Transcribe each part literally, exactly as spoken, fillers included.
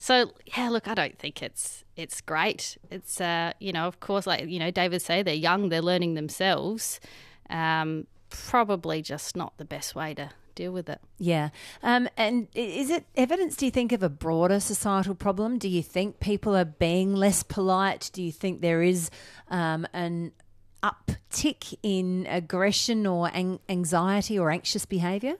So, yeah, look, I don't think it's it's great. It's, uh, you know, of course, like, you know, David say, they're young, they're learning themselves. Um, probably just not the best way to deal with it. Yeah. Um, and is it evidence, do you think, of a broader societal problem? Do you think people are being less polite? Do you think there is um, an uptick in aggression or an- anxiety or anxious behaviour?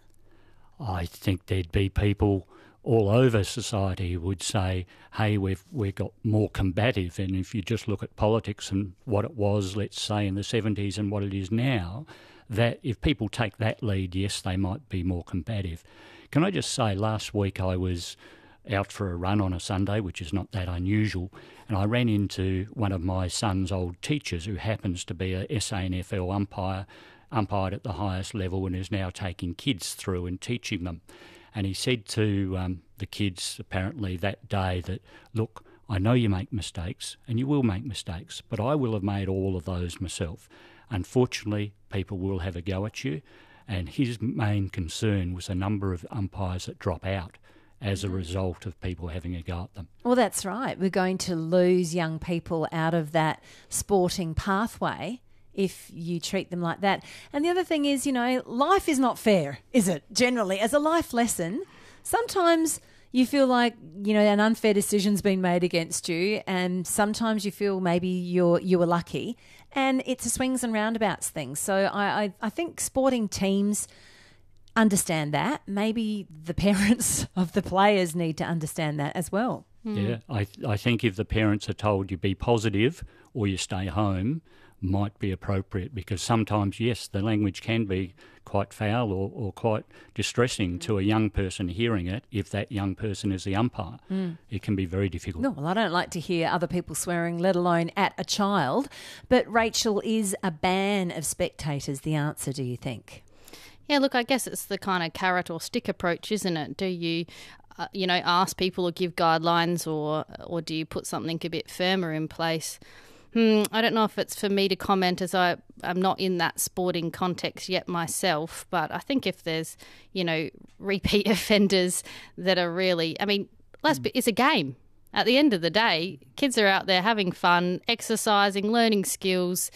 I think there'd be people all over society who would say, hey, we've we've got more combative. And if you just look at politics and what it was, let's say, in the seventies and what it is now, that if people take that lead, yes, they might be more combative. Can I just say, last week I was out for a run on a Sunday, which is not that unusual, and I ran into one of my son's old teachers who happens to be a S A N F L umpire, umpired at the highest level and is now taking kids through and teaching them. And he said to um, the kids apparently that day that, look, I know you make mistakes and you will make mistakes, but I will have made all of those myself. Unfortunately, people will have a go at you. And his main concern was the number of umpires that drop out as a result of people having a go at them. Well, that's right. We're going to lose young people out of that sporting pathway if you treat them like that. And the other thing is, you know, life is not fair, is it? Generally, as a life lesson, sometimes you feel like, you know, an unfair decision's been made against you, and sometimes you feel maybe you're you were lucky, and it's a swings and roundabouts thing. So I, I, I think sporting teams understand that. Maybe the parents of the players need to understand that as well. Yeah, I I think if the parents are told you be positive or you stay home, might be appropriate, because sometimes, yes, the language can be quite foul or, or quite distressing to a young person hearing it. If that young person is the umpire, mm. it can be very difficult. No, well, I don't like to hear other people swearing, let alone at a child. But, Rachel, is a ban of spectators the answer, do you think? Yeah, look, I guess it's the kind of carrot or stick approach, isn't it? Do you, uh, you know, ask people or give guidelines, or or do you put something a bit firmer in place? Hmm, I don't know if it's for me to comment, as I, I'm not in that sporting context yet myself, but I think if there's, you know, repeat offenders that are really, I mean, let's be, it's a game. At the end of the day, kids are out there having fun, exercising, learning skills.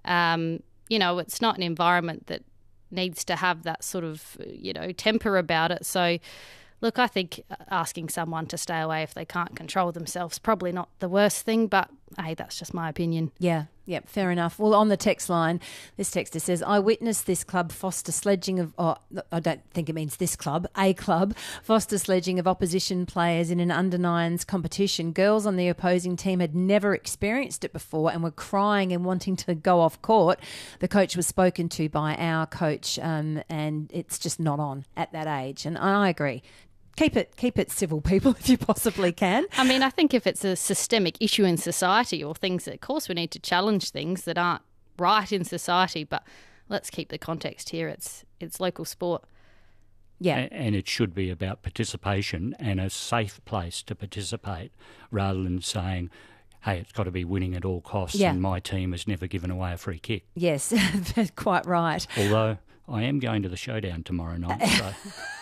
Um, you know, it's not an environment that needs to have that sort of, you know, temper about it. So, look, I think asking someone to stay away if they can't control themselves probably not the worst thing, but hey, that's just my opinion. Yeah, yeah, fair enough. Well, on the text line, this texter says, I witnessed this club foster sledging of, oh, I don't think it means this club, a club, foster sledging of opposition players in an under nines competition. Girls on the opposing team had never experienced it before and were crying and wanting to go off court. The coach was spoken to by our coach, um, and it's just not on at that age. And I agree. Keep it keep it civil, people, if you possibly can. I mean, I think if it's a systemic issue in society or things that, of course, we need to challenge things that aren't right in society, but let's keep the context here. It's it's local sport. Yeah. And it should be about participation and a safe place to participate, rather than saying, hey, it's got to be winning at all costs, yeah. and my team has never given away a free kick. Yes, that's quite right. Although I am going to the showdown tomorrow night, so...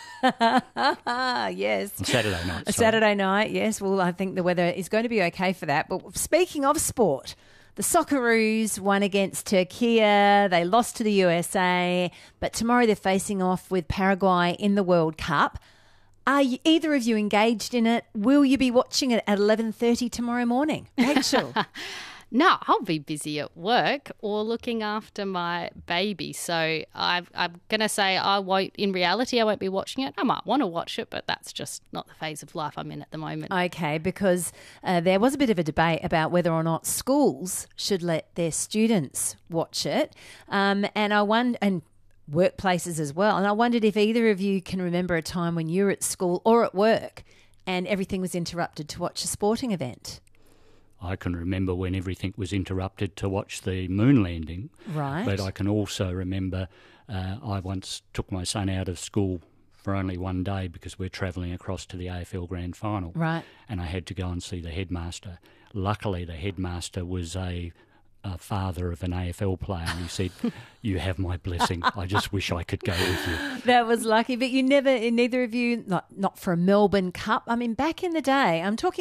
yes. On Saturday night. A sorry. Saturday night, yes. Well, I think the weather is going to be okay for that. But speaking of sport, the Socceroos won against Turkey. They lost to the U S A, but tomorrow they're facing off with Paraguay in the World Cup. Are you, either of you engaged in it? Will you be watching it at eleven thirty tomorrow morning? Rachel? No, I'll be busy at work or looking after my baby. So I've, I'm going to say I won't, in reality, I won't be watching it. I might want to watch it, but that's just not the phase of life I'm in at the moment. Okay, because uh, there was a bit of a debate about whether or not schools should let their students watch it. Um, and I wonder, and workplaces as well. And I wondered if either of you can remember a time when you were at school or at work and everything was interrupted to watch a sporting event. I can remember when everything was interrupted to watch the moon landing. Right. But I can also remember uh, I once took my son out of school for only one day because we're travelling across to the A F L Grand Final. Right. And I had to go and see the headmaster. Luckily, the headmaster was a a father of an A F L player, and he said, "You have my blessing. I just wish I could go with you." That was lucky, but you never, neither of you, not not for a Melbourne Cup. I mean, back in the day, I'm talking